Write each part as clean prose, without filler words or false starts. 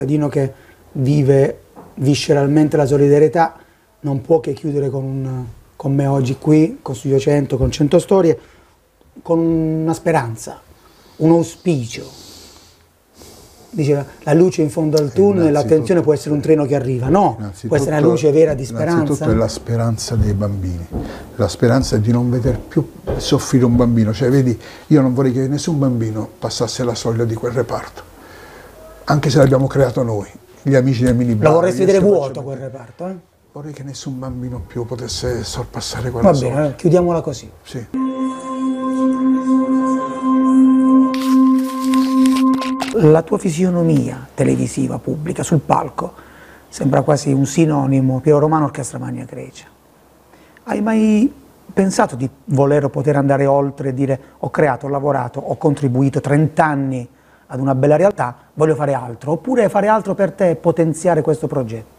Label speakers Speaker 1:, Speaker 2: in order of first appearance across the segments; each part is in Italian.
Speaker 1: cittadino che vive visceralmente la solidarietà non può che chiudere con me oggi qui, con Studio 100, con 100 Storie, con una speranza, un auspicio. Diceva, la luce in fondo al tunnel, l'attenzione può essere un treno che arriva, no, può essere una luce vera di speranza.
Speaker 2: Innanzitutto è la speranza dei bambini, la speranza di non veder più soffrire un bambino, cioè vedi, io non vorrei che nessun bambino passasse la soglia di quel reparto, anche se l'abbiamo creato noi, gli amici del minibar.
Speaker 1: Lo vorresti vedere vuoto quel reparto?
Speaker 2: Vorrei che nessun bambino più potesse sorpassare quella soglia.
Speaker 1: Va bene, chiudiamola così.
Speaker 2: Sì.
Speaker 1: La tua fisionomia televisiva, pubblica, sul palco, sembra quasi un sinonimo, Piero Romano, Orchestra Magna Grecia. Hai mai pensato di voler o poter andare oltre e dire ho creato, ho lavorato, ho contribuito 30 anni ad una bella realtà, voglio fare altro, oppure fare altro per te e potenziare questo progetto?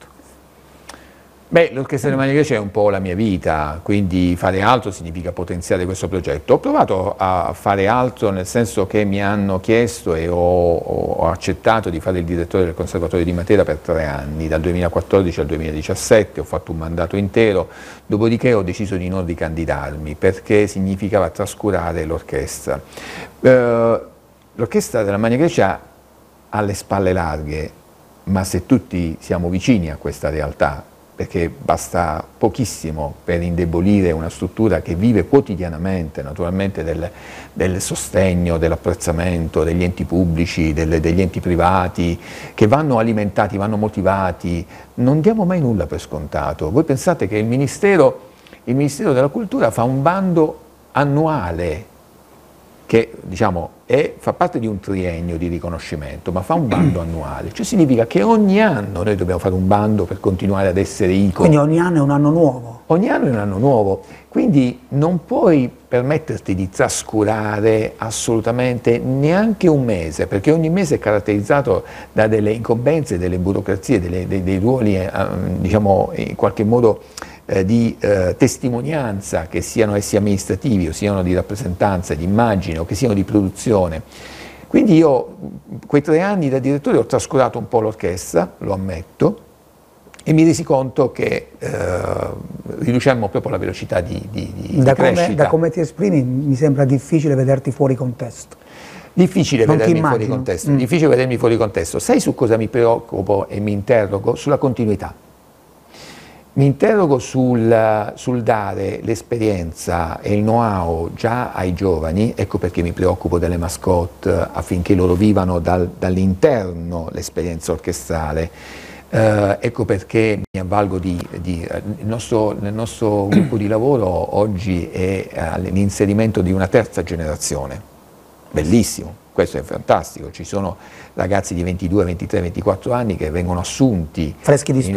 Speaker 3: Beh, l'Orchestra della Magna Grecia è un po' la mia vita, quindi fare altro significa potenziare questo progetto. Ho provato a fare altro nel senso che mi hanno chiesto e ho accettato di fare il direttore del Conservatorio di Matera per 3 anni, dal 2014 al 2017, ho fatto un mandato intero, dopodiché ho deciso di non ricandidarmi perché significava trascurare l'orchestra. L'Orchestra della Magna Grecia ha le spalle larghe, ma se tutti siamo vicini a questa realtà, perché basta pochissimo per indebolire una struttura che vive quotidianamente naturalmente del sostegno, dell'apprezzamento degli enti pubblici, degli enti privati, che vanno alimentati, vanno motivati. Non diamo mai nulla per scontato. Voi pensate che il Ministero della Cultura fa un bando annuale che diciamo, fa parte di un triennio di riconoscimento, ma fa un bando annuale, cioè significa che ogni anno noi dobbiamo fare un bando per continuare ad essere iconi.
Speaker 1: Quindi ogni anno è un anno nuovo?
Speaker 3: Ogni anno è un anno nuovo, quindi non puoi permetterti di trascurare assolutamente neanche un mese, perché ogni mese è caratterizzato da delle incombenze, delle burocrazie, dei ruoli diciamo in qualche modo di testimonianza, che siano essi amministrativi o siano di rappresentanza, di immagine o che siano di produzione. Quindi io quei 3 anni da direttore ho trascurato un po' l'orchestra, lo ammetto, e mi resi conto che riducemmo proprio la velocità di crescita.
Speaker 1: Da come ti esprimi mi sembra difficile vederti fuori contesto.
Speaker 3: Difficile vedermi fuori contesto, difficile vedermi fuori contesto. Sai su cosa mi preoccupo e mi interrogo? Sulla continuità. Mi interrogo sul dare l'esperienza e il know-how già ai giovani, ecco perché mi preoccupo delle mascotte affinché loro vivano dall'interno l'esperienza orchestrale, ecco perché mi avvalgo nel nostro gruppo di lavoro oggi è l'inserimento di una terza generazione, bellissimo. Questo è fantastico, ci sono ragazzi di 22, 23, 24 anni che vengono assunti
Speaker 1: freschi di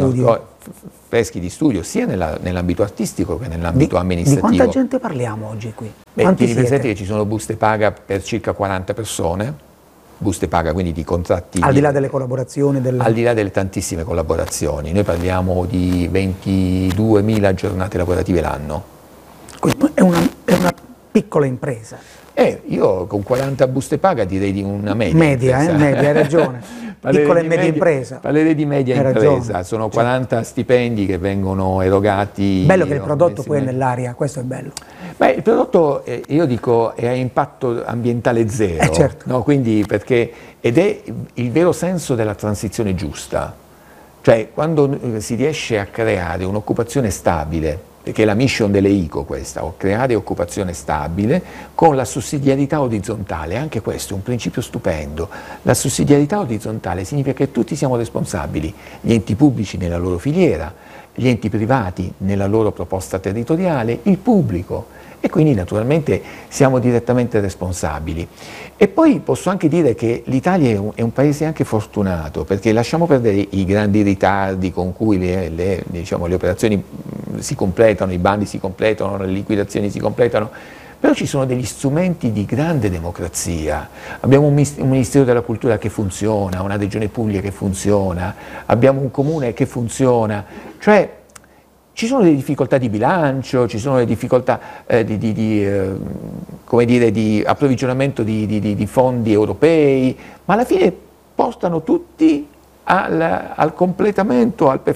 Speaker 1: studio
Speaker 3: sia nell'ambito artistico che nell'ambito amministrativo.
Speaker 1: Di quanta gente parliamo oggi qui?
Speaker 3: Tieni presente che ci sono buste paga per circa 40 persone, buste paga quindi di contratti.
Speaker 1: Al di là delle collaborazioni?
Speaker 3: Al di là delle tantissime collaborazioni, noi parliamo di 22.000 giornate lavorative l'anno.
Speaker 1: È una piccola impresa.
Speaker 3: Io con 40 buste paga direi di una media.
Speaker 1: Media, hai ragione. Piccola e media impresa.
Speaker 3: Parlerei di media impresa, sono 40 stipendi che vengono erogati.
Speaker 1: Bello che il prodotto poi è nell'aria, questo è bello.
Speaker 3: Beh, il prodotto, io dico, è a impatto ambientale zero,
Speaker 1: certo.
Speaker 3: No? Quindi ed è il vero senso della transizione giusta, cioè quando si riesce a creare un'occupazione stabile, perché è la mission delle ICO questa, creare occupazione stabile con la sussidiarietà orizzontale, anche questo è un principio stupendo. La sussidiarietà orizzontale significa che tutti siamo responsabili, gli enti pubblici nella loro filiera, gli enti privati nella loro proposta territoriale, il pubblico, e quindi naturalmente siamo direttamente responsabili. E poi posso anche dire che l'Italia è un paese anche fortunato, perché lasciamo perdere i grandi ritardi con cui le operazioni si completano, i bandi si completano, le liquidazioni si completano, però ci sono degli strumenti di grande democrazia. Abbiamo un Ministero della Cultura che funziona, una regione pubblica che funziona, abbiamo un comune che funziona, cioè ci sono delle difficoltà di bilancio, ci sono delle difficoltà di approvvigionamento di fondi europei, ma alla fine portano tutti al completamento, al